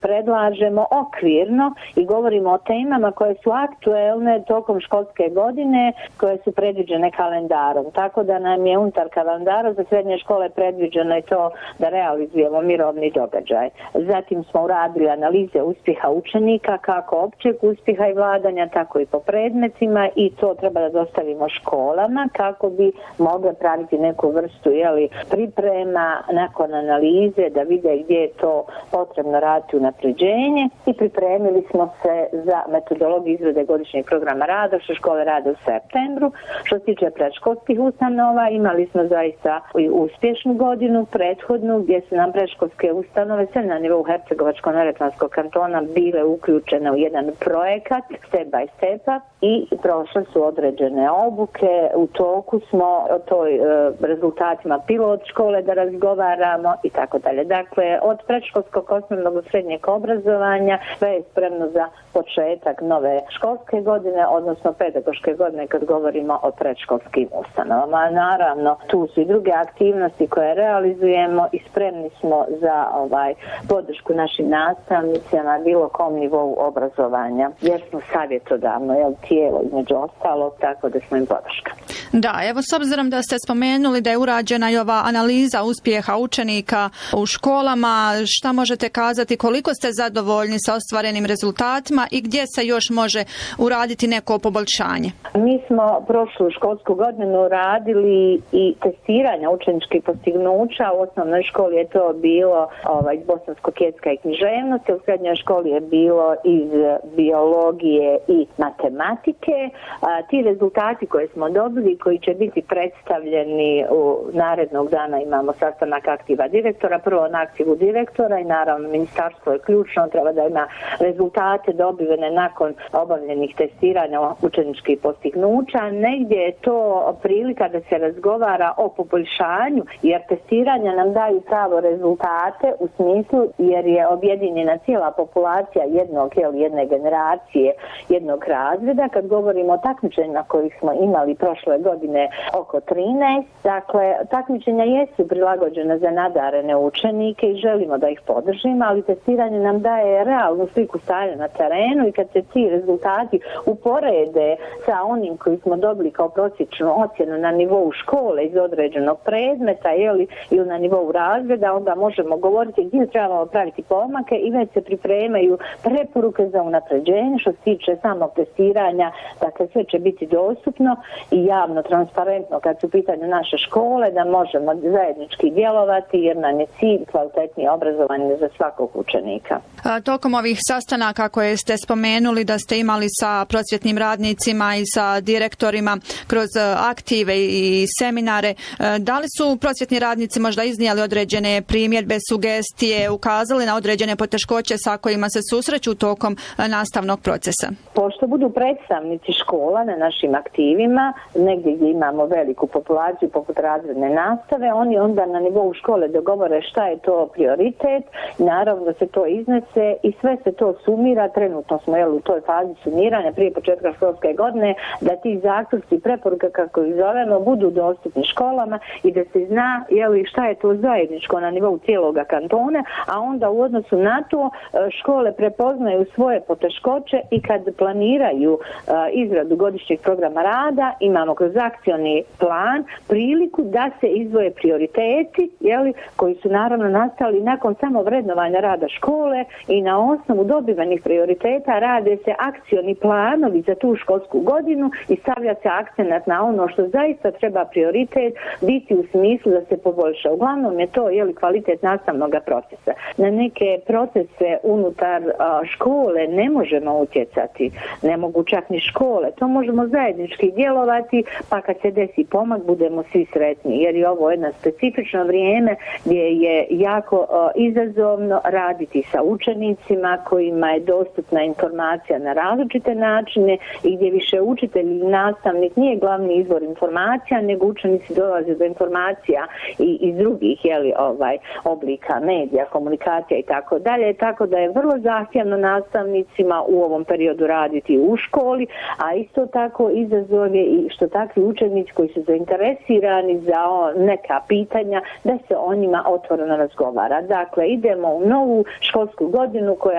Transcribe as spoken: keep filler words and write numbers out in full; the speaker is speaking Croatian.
predlažemo okvirno i govorimo o temama koje su aktuelne tokom školske godine, koje su predviđene kalendarom. Tako da nam je unutar kalendara za srednje škole predviđeno je to da realizujemo mirovni događaj. Zatim smo uradili analize uspjeha učenika, kako općeg uspjeha i vladanja, tako i po predmetima, i to treba da dostavimo školama kako bi mogle praviti neku vrstu jeli, priprema nakon analize da vide gdje je to potrebno raditi unapređenje, i pripremili smo se za metodologiju izrade godišnjeg programa rada što škole rade u septembru. Što se tiče predškolskih ustanova, imali smo zaista i uspješnu godinu prethodnu gdje su nam predškolske ustanove sve na nivou Hercegovačko-neretvanskog kantona bile uključene u jedan projekat step by stepa i prošle su određene obuke. U toku smo o toj e, rezultatima pilot škole da razgovaramo i tako dalje. Dakle, od predškolskog osnovnog do srednjeg obrazovanja sve je spremno za početak nove školske godine, odnosno pedagoške godine kad govorimo o predškolskim ustanovama. Naravno, tu su i druge aktivnosti koje realizujemo i spremni smo za ovaj podršku našim nastavnicima na bilo kom nivou obrazovanja, jer smo savjetodavno jel, tijelo između ostalog, tako da smo im podrška. Da, evo s obzirom da ste spomenuli da je urađena i ova analiza uspjeha učenika u školama, šta možete kazati, koliko ste zadovoljni sa ostvarenim rezultatima i gdje se još može uraditi neko poboljšanje? Mi smo prošlu školsku godinu radili i testiranja učeničkih postignuća. U osnovnoj školi je to bilo ovaj, iz bosanskog jezika i književnosti, u srednjoj školi je bilo iz biologije i matematike. A, ti rezultati koje smo dobili, koji će biti predstavljeni u narednog dana, imamo sastanak aktiva direktora, prvo na aktivu direktora i naravno ministarstvo je ključno, treba da ima rezultate dobivene nakon obavljenih testiranja učeničkih postignuća. Negdje je to prilika da se razgovara o poboljšanju, jer testiranja nam daju pravo rezultate u smislu jer je objedinjena cijela populacija jednog ili jedne generacije, jednog razreda. Kad govorimo o takmičenjima kojih smo imali prošle godine oko trinaest, dakle takmičenja jesu prilagođena za nadarene učenike i želimo da ih podržimo, ali testiranje nam daje realnu sliku stanja na terenu i kad se ti rezultati uporede sa onim koji smo dobili kao prosječnu ocjenu na nivou škole iz određenog predmeta jeli, ili na nivou razreda, onda možemo govoriti gdje trebamo praviti pomake i već se pripremaju preporuke za unapređenje. Što se tiče samog testiranja, dakle sve će biti dostupno i javno, transparentno kad su u pitanju naše škole, da možemo zajednički djelovati jer nam je cilj kvalitetnije obrazovanje za svakog učenika. A, tokom ovih sastanaka koje ste spomenuli da ste imali sa prosvjetnim radnicima i sa direktorima kroz aktive i seminare, da li su prosvjetni radnici možda iznijeli određene primjedbe, sugestije, ukazali na određene poteškoće sa kojima se susreću tokom nastavnog procesa? Pošto budu predstavnici škola na našim aktivima, negdje gdje imamo veliku populaciju poput razredne nastave, oni onda na nivou škole dogovore šta je to prioritet, naravno da se to iznese i sve se to sumira. Trenutno smo jel, u toj fazi sumiranja prije početka školske godine, da ti zaključci i preporuke, kako ih zovemo, budu dostupni školama i da se zna jel, šta je to zajedničko na nivou cijelog kantona, a onda u odnosu na to škole prepoznaju svoje poteškoće i kad planiraju uh, izradu godišnjeg programa rada, imamo kroz akcioni plan priliku da se izdvoje prioriteti jeli, koji su naravno nastali nakon samo vrednovanja rada škole i na osnovu dobivanih prioriteta rade se akcioni planovi za tu školsku godinu i stavlja se akcenat na ono što zaista treba prioritet biti u smislu da se poboljša. Uglavnom je to jeli, kvalitet nastavnog procesa. Na neke procese unutar a, škole ne možemo utjecati, ne mogu čak ni škole, to možemo zajednički djelovati, pa kad se desi pomak budemo svi sretni, jer je ovo jedno specifično vrijeme gdje je jako a, izazovno raditi sa učenicima kojima je dostupna informacija na različite načine i gdje više učitelj ili nastavnik nije glavni izvor informacija, nego učenici dolaze do informacija i iz drugih jeli, ovaj, oblika medija, komunikacija i tako dalje, tako da je vrlo zahtjevno nastavnicima u ovom periodu raditi u školi, a isto tako izazov je i što takvi učenici koji su zainteresirani za neka pitanja da se o njima otvoreno razgovara. Dakle, idemo u novu školsku godinu koja